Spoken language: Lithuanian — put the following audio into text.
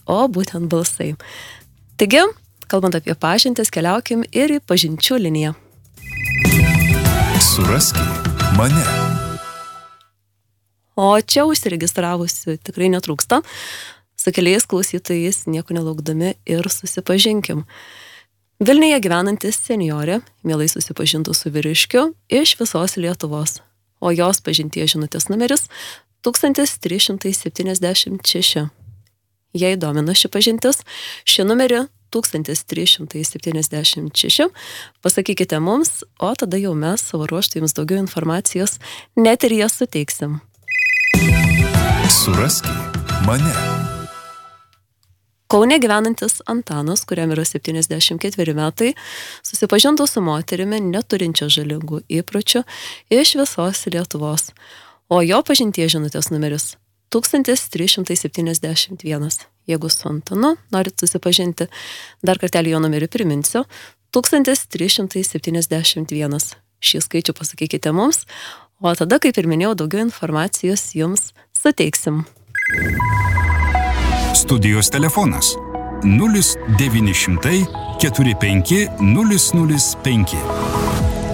o būtent balsai. Taigi, kalbant apie pažintis, keliaukim ir į pažinčių liniją. Surask mane. O čia užsiregistravusi tikrai netrūksta. Su keliais klausytojais nieko nelaukdami ir susipažinkim. Vilniuje gyvenantis senjorė mielai susipažintų su vyriškiu iš visos Lietuvos, o jos pažinties žinutės numeris 1376. Jei domina ši pažintis, šį numerį 1376 pasakykite mums, o tada jau mes savo ruožtu jums daugiau informacijos net ir jas suteiksim. Surask mane. Kaune gyvenantis Antanas, kuriam yra 74 metai, susipažintų su moterimi neturinčia žalingų įpročių iš visos Lietuvos, o jo pažinties žinutės numeris 1371. Jeigu su Antanu norit susipažinti, dar kartelį jo numerį priminsiu, 1371. Šį skaičių pasakykite mums, o tada, kaip ir minėjau, daugiau informacijos jums suteiksim. Studijos telefonas 0900 45 005.